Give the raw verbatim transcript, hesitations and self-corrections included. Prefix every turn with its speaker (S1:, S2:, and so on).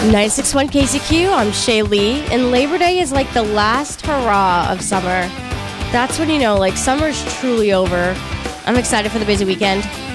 S1: nine six one K C Q, I'm Shay Lee, and Labor Day is like the last hurrah of summer. That's when you know, like, summer's truly over. I'm excited for the busy weekend.